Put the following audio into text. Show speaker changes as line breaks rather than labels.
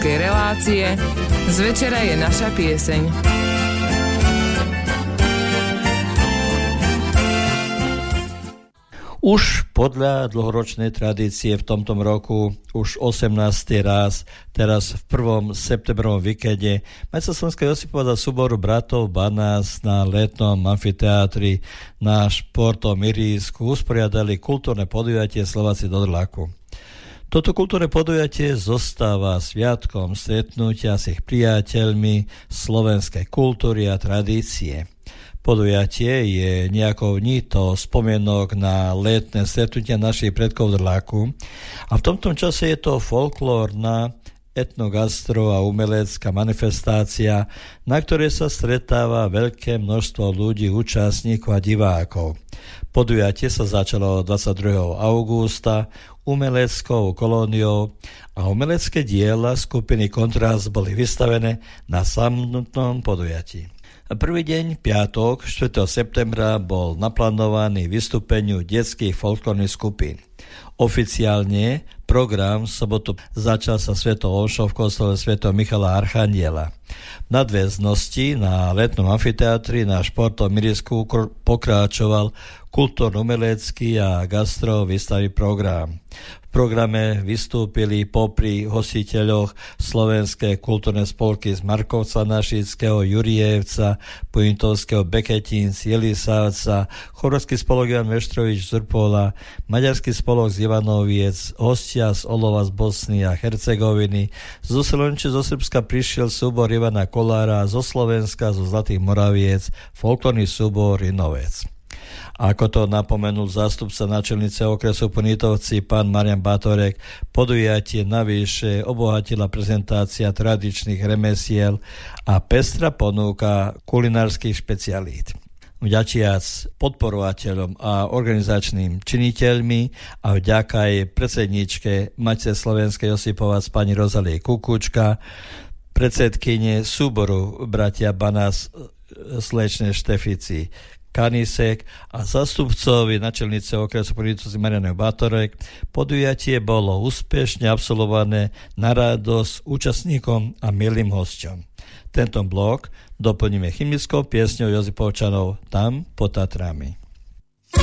umeleckej relácie Z večera je naša pieseň.
Už podľa dlhoročnej tradície v tomto roku už 18. raz, teraz v 1. septembrovom víkende, Majca Slovenská Josipova súboru bratov Banás na letnom amfiteátri na športom ihrisku usporiadali kultúrne podujatie Slováci do Drlaku. Toto kultúrne podujatie zostáva sviatkom stretnutia s ich priateľmi slovenskej kultúry a tradície. Podujatie je nejakou nitou spomienok na letné stretnutia našich predkov v Drlaku a v tomto čase je to folklórna, etnogastro a umelecká manifestácia, na ktorej sa stretáva veľké množstvo ľudí, účastníkov a divákov. Podujatie sa začalo 22. augusta umeleckou kolóniou a umelecké diela skupiny Kontrast boli vystavené na samotnom podujatí. Prvý deň, piatok, 4. septembra, bol naplánovaný vystúpeniu detských folklórnych skupín. Oficiálne program v sobotu začal sa svetou omšou v kostole svätého Michala Archaniela. V nadväznosti na letnom amfiteátri na športom ihrisku pokračoval kultúrno-umelecký a gastro-výstavný program. V programe vystúpili popri hostiteľoch slovenské kultúrne spolky z Markovca Našického, Jurievca, Pointovského, Beketín, Jelisávca, chorvatský spolok Ivan Meštrovič z Urpola, maďarský spolok z Ivanoviec, hostia z Olova z Bosny a Hercegoviny, zo Slovenči zo Srbska prišiel súbor Ivana Kolára, zo Slovenska, zo Zlatých Moraviec, folklórny súbor Rinovec. Ako to napomenul zástupca náčelnice okresu Ponitovci, pán Marian Bátorek, podujatie navyše obohatila prezentácia tradičných remesiel a pestra ponúka kulinárskych špecialít. Vďačiac podporovateľom a organizačným činiteľmi a vďaka aj predsedničke Matice Slovenskej Josipovac pani Rozalie Kukučka, predsedkyne súboru bratia Banás slečne Štefici Kanisek a zastupcovi načelnice okresu Ponitovci Marian Bátorek, podujatie bolo úspešne absolvované na radosť účastníkom a milým hosťom. Tento blok doplníme chemickou piesňou Josipovčanov Tam pod Tatrami.